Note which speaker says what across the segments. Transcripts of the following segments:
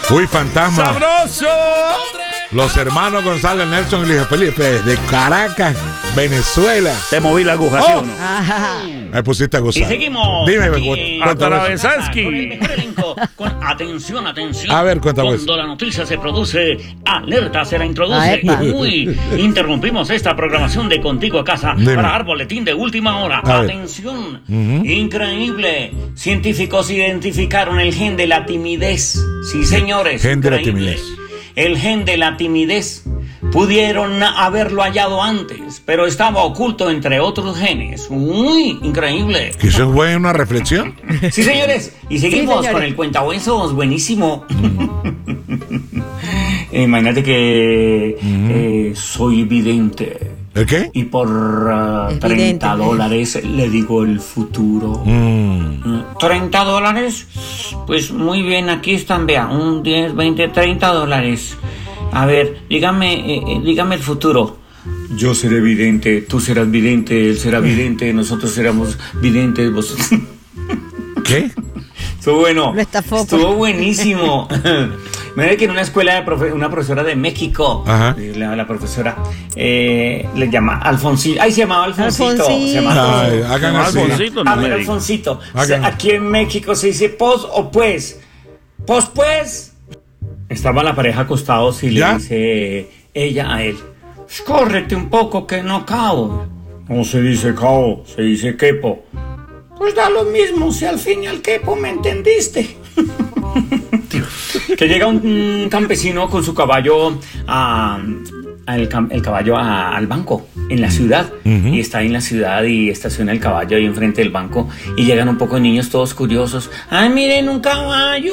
Speaker 1: Uy, fantasma.
Speaker 2: ¡Sabroso!
Speaker 1: Los hermanos González, Nelson y Luis Felipe de Caracas, Venezuela.
Speaker 2: Te moví la aguja, ¿sí o no?
Speaker 1: Me pusiste a gozar.
Speaker 3: Y seguimos.
Speaker 1: Dime,
Speaker 3: aquí
Speaker 1: cuéntame.
Speaker 2: Atarabesansky.
Speaker 3: con el mejor elenco. Atención.
Speaker 1: A ver, cuéntame.
Speaker 3: Cuando la noticia se produce, alerta se la introduce.
Speaker 4: epa.
Speaker 3: Uy, interrumpimos esta programación de Contigo a Casa
Speaker 1: Dime.
Speaker 3: para dar boletín de última hora.
Speaker 1: A ver.
Speaker 3: Atención. Increíble. Científicos identificaron el gen de la timidez. Sí, señores.
Speaker 1: Gen de la
Speaker 3: increíble.
Speaker 1: timidez.
Speaker 3: El gen de la timidez. Pudieron haberlo hallado antes, pero estaba oculto entre otros genes. Uy, increíble.
Speaker 1: Que eso es una reflexión.
Speaker 3: Sí, señores. Y seguimos
Speaker 4: señores.
Speaker 3: con el cuentahuesos buenísimo. Imagínate que soy vidente.
Speaker 1: ¿El qué?
Speaker 3: Y por
Speaker 4: Es
Speaker 3: 30
Speaker 4: vidente.
Speaker 3: dólares le digo el futuro. ¿$30? Pues muy bien, aquí están, vea. 10, 20, $30. A ver, dígame el futuro. Yo seré vidente, tú serás vidente, él será vidente, nosotros seremos videntes, vos.
Speaker 1: ¿Qué?
Speaker 3: Estuvo bueno.
Speaker 4: Lo estafó,
Speaker 3: Estuvo buenísimo. Mira que en una escuela una profesora de México,
Speaker 1: Ajá.
Speaker 3: la profesora le llama Alfonsito. Ay, se llamaba Alfonsito.
Speaker 4: Alfonsito.
Speaker 3: Se llamaba
Speaker 1: Ay, hagan así.
Speaker 2: Alfonsito, no
Speaker 3: A
Speaker 2: me
Speaker 3: ver,
Speaker 2: digas.
Speaker 3: Alfonsito.
Speaker 1: Hagan.
Speaker 3: Aquí en México se dice pos o pues. Pos pues. Estaba la pareja acostados y
Speaker 1: ¿Ya?
Speaker 3: le dice ella a él: córrete un poco que no cao. No se dice cao, se dice quepo. Pues da lo mismo si al fin y al quepo me entendiste. Que llega un campesino con su caballo el caballo al banco en la ciudad. Y está en la ciudad y estaciona el caballo ahí enfrente del banco y llegan un poco de niños todos curiosos. Ay, miren, un caballo,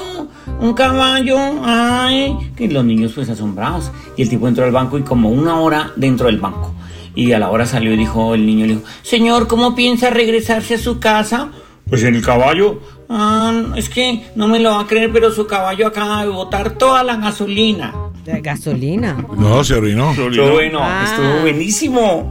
Speaker 3: ay. Y los niños pues asombrados. Y el tipo entró al banco y como una hora dentro del banco. Y a la hora salió y dijo, el niño le dijo: señor, ¿cómo piensa regresarse a su casa? Pues en el caballo. Es que no me lo va a creer, pero su caballo acaba de botar toda la gasolina.
Speaker 4: De gasolina.
Speaker 1: No, se orinó.
Speaker 3: Estuvo bueno, estuvo buenísimo.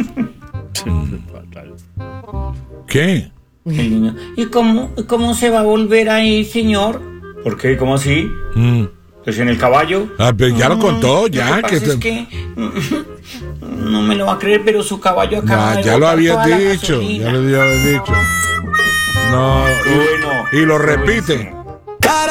Speaker 1: ¿Qué?
Speaker 3: El niño: ¿y cómo se va a volver ahí, señor? ¿Por qué? ¿Cómo así? Pues en el caballo.
Speaker 1: Ah, pero ya lo contó, ya.
Speaker 3: Lo que pasa es que no me lo va a creer, pero su caballo acaba de
Speaker 1: Ya lo
Speaker 3: botar
Speaker 1: habías
Speaker 3: toda la
Speaker 1: dicho.
Speaker 3: gasolina.
Speaker 1: Ya lo habías dicho. No.
Speaker 3: Bueno,
Speaker 1: Y lo repite.